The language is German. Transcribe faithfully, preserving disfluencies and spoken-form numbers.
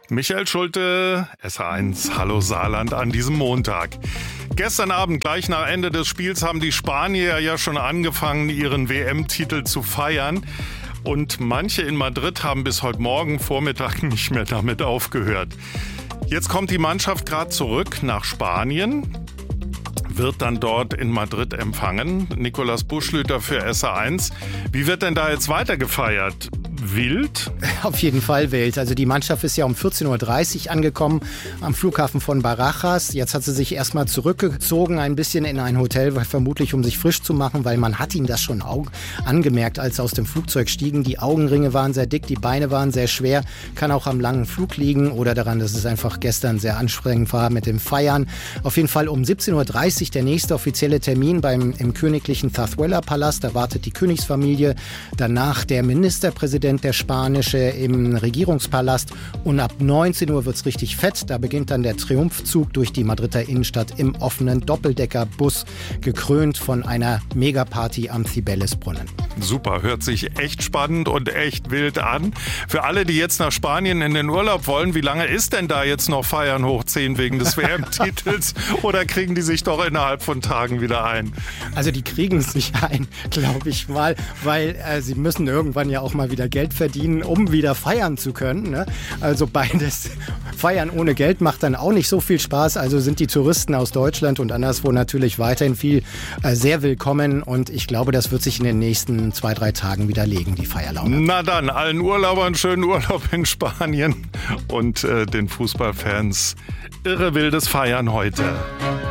Michael Schulte, S H eins, Hallo Saarland an diesem Montag. Gestern Abend, gleich nach Ende des Spiels, haben die Spanier ja schon angefangen, ihren W M-Titel zu feiern. Und manche in Madrid haben bis heute Morgen Vormittag nicht mehr damit aufgehört. Jetzt kommt die Mannschaft gerade zurück nach Spanien, wird dann dort in Madrid empfangen. Nikolaus Buschlüter für S H eins. Wie wird denn da jetzt weiter gefeiert? Wild? Auf jeden Fall wild. Also die Mannschaft ist ja um vierzehn Uhr dreißig angekommen am Flughafen von Barajas. Jetzt hat sie sich erstmal zurückgezogen, ein bisschen in ein Hotel, vermutlich um sich frisch zu machen, weil man hat ihm das schon angemerkt, als sie aus dem Flugzeug stiegen. Die Augenringe waren sehr dick, die Beine waren sehr schwer. Kann auch am langen Flug liegen oder daran, dass es einfach gestern sehr anstrengend war mit dem Feiern. Auf jeden Fall um siebzehn Uhr dreißig der nächste offizielle Termin beim, im königlichen Zarzuela-Palast. Da wartet die Königsfamilie. Danach der Ministerpräsident, der spanische, im Regierungspalast. Und ab neunzehn Uhr wird's richtig fett. Da beginnt dann der Triumphzug durch die Madrider Innenstadt im offenen Doppeldeckerbus, gekrönt von einer Megaparty am Cibeles-Brunnen. Super, hört sich echt spannend und echt wild an. Für alle, die jetzt nach Spanien in den Urlaub wollen, wie lange ist denn da jetzt noch Feiern hoch zehn wegen des W M-Titels? Oder kriegen die sich doch innerhalb von Tagen wieder ein? Also die kriegen sich ein, glaube ich mal, weil äh, sie müssen irgendwann ja auch mal wieder Geld verdienen, um wieder feiern zu können. Ne? Also beides. Feiern ohne Geld macht dann auch nicht so viel Spaß. Also sind die Touristen aus Deutschland und anderswo natürlich weiterhin viel äh, sehr willkommen. Und ich glaube, das wird sich in den nächsten zwei, drei Tagen widerlegen, die Feierlaune. Na dann, allen Urlaubern schönen Urlaub in Spanien und äh, den Fußballfans irre wildes Feiern heute.